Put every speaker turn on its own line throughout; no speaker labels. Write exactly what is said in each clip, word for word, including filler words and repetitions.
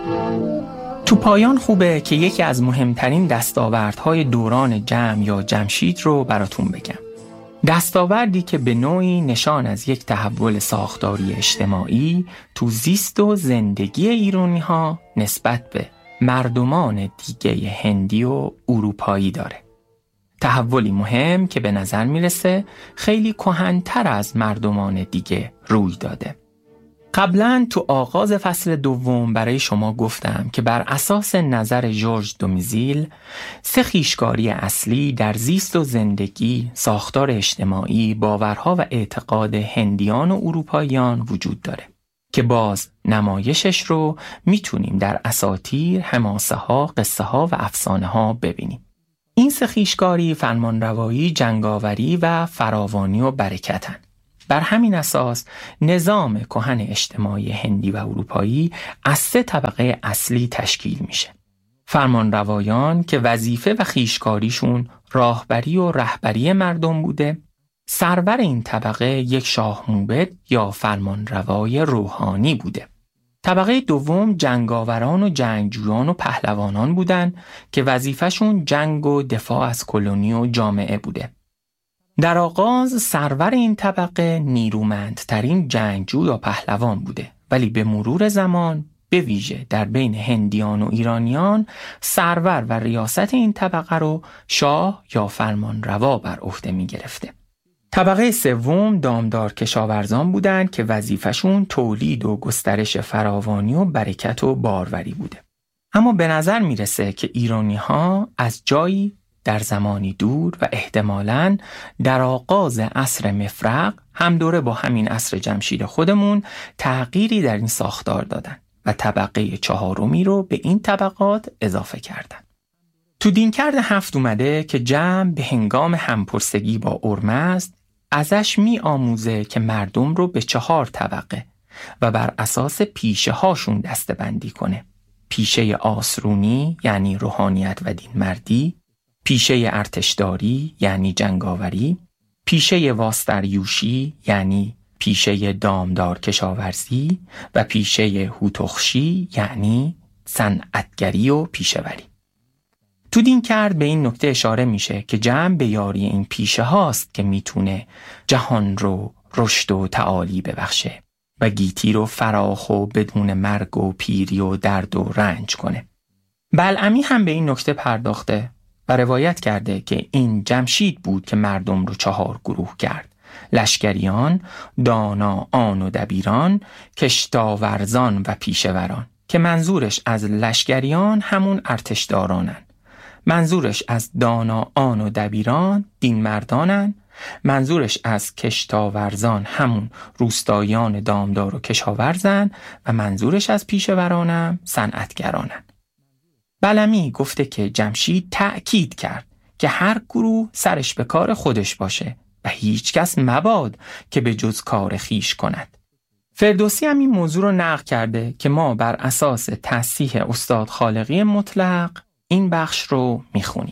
تو پایان خوبه که یکی از مهمترین دستاوردهای دوران جمع یا جمشید رو براتون بگم. دستاوردی که به نوعی نشان از یک تحول ساختاری اجتماعی تو زیست و زندگی ایرانی‌ها نسبت به مردمان دیگه هندی و اروپایی داره. تحولی مهم که به نظر میرسه خیلی کهن‌تر از مردمان دیگه روی داده. قبلا تو آغاز فصل دوم برای شما گفتم که بر اساس نظر ژورژ دومیزیل سه خویشکاری اصلی در زیست و زندگی، ساختار اجتماعی، باورها و اعتقاد هندیان و اروپاییان وجود داره که باز نمایشش رو میتونیم در اساطیر، حماسه ها، قصه ها و افسانه ها ببینیم. این سه خویشکاری فرمانروایی، جنگاوری و فراوانی و برکتن. بر همین اساس نظام کهن اجتماعی هندی و اروپایی از سه طبقه اصلی تشکیل میشه. فرمانروایان که وظیفه و خویشکاریشون راهبری و رهبری مردم بوده، سرور این طبقه یک شاه موبد یا فرمانروای روحانی بوده. طبقه دوم جنگاوران و جنگجویان و پهلوانان بودن که وظیفهشون جنگ و دفاع از کلونی و جامعه بوده. در آغاز سرور این طبقه نیرومندترین جنگجو یا پهلوان بوده، ولی به مرور زمان به ویژه در بین هندیان و ایرانیان سرور و ریاست این طبقه رو شاه یا فرمانروا بر عهده می گرفته. طبقه سوم دامدار کشاورزان بودند که وظیفشون تولید و گسترش فراوانی و برکت و باروری بوده. اما به نظر میرسه که ایرانی ها از جایی در زمانی دور و احتمالاً در آغاز عصر مفرق هم دوره با همین عصر جمشید خودمون تغییری در این ساختار دادن و طبقه چهارمی رو به این طبقات اضافه کردن. تو دینکرد هفت اومده که جمع به هنگام همپرسگی با ارمزد ازش می آموزه که مردم رو به چهار طبقه و بر اساس پیشه هاشون دسته بندی کنه. پیشه آسرونی یعنی روحانیت و دین مردی، پیشه ارتشداری یعنی جنگاوری، پیشه واستریوشی یعنی پیشه دامدار کشاورزی و پیشه هوتخشی یعنی صنعتگری و پیشه‌وری. تو دینکرد به این نکته اشاره میشه که جمع به یاری این پیشه هاست که میتونه جهان رو رشد و تعالی ببخشه و گیتی رو فراخ و بدون مرگ و پیری و درد و رنج کنه. بلعمی هم به این نکته پرداخته و روایت کرده که این جمشید بود که مردم رو چهار گروه کرد: لشکریان، دانا آن و دبیران، کشتاورزان و پیشوران، که منظورش از لشکریان همون ارتشدارانن، منظورش از دانا آن و دبیران دین مردانن، منظورش از کشتاورزان همون روستاییان دامدار و کشاورزن و منظورش از پیشورانم صنعتگرانن. بلعمی گفته که جمشید تأکید کرد که هر گروه سرش به کار خودش باشه و هیچ کس مباد که به جز کار خیش کند. فردوسی هم این موضوع رو نقل کرده که ما بر اساس تصحیح استاد خالقی مطلق این بخش رو میخونیم.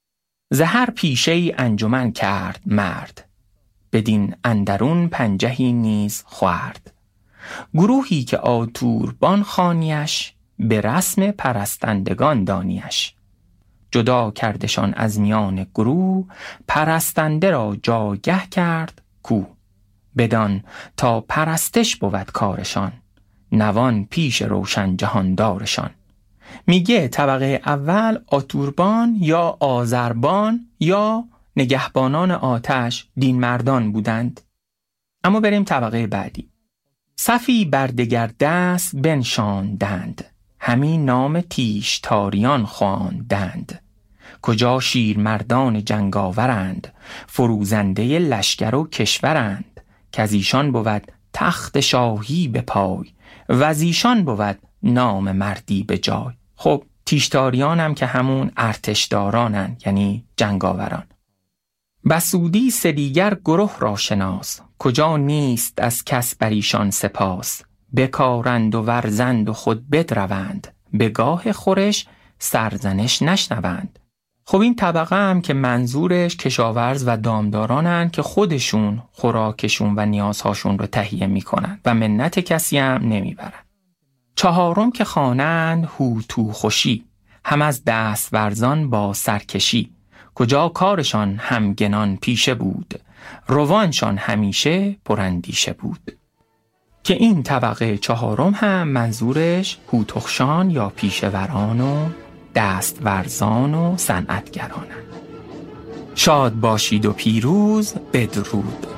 زهر پیشه‌ای انجمن کرد مرد، بدین اندرون پنجهی نیز خورد. گروهی که آتوربان خانیش، به رسم پرستندگان دانیش. جدا کردشان از میان گروه، پرستنده را جاگه کرد کو. بدان تا پرستش بود کارشان، نوان پیش روشن جهاندارشان. میگه طبقه اول آتوربان یا آذربان یا نگهبانان آتش دین مردان بودند. اما بریم طبقه بعدی. صفی بر دگر دست بنشاندند، همین نام تیش تاریان خواندند. کجا شیر مردان جنگاورند، فروزنده لشکر و کشورند. که از ایشان بود تخت شاهی به پای، و از ایشان بود نام مردی به جای. خب تیشتاریان هم که همون ارتشدارانن، یعنی جنگاوران. بسودی سدیگر گروه را شناس، کجا نیست از کس بر ایشان سپاس. بکارند و ورزند و خود بدروند، به گاه خورش سرزنش نشنوند. خب این طبقه هم که منظورش کشاورز و دامدارانن که خودشون خوراکشون و نیازهاشون رو تهیه میکنن و منت کسی هم نمیبرن. چهارم که خوانند هوتو خوشی، هم از دست ورزان با سرکشی. کجا کارشان همگنان پیشه بود، روانشان همیشه پراندیشه بود. که این طبقه چهارم هم منظورش هوتخشان یا پیشوران و دستورزان و صنعتگرانند. شاد باشید و پیروز بدرود.